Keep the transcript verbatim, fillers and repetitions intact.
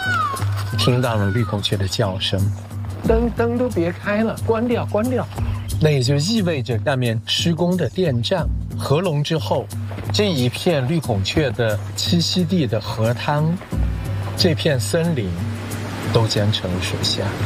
听到了绿孔雀的叫声，灯灯都别开了，关掉关掉。那也就意味着下面施工的电站合龙之后，这一片绿孔雀的栖息地的河滩，这片森林都将成水下。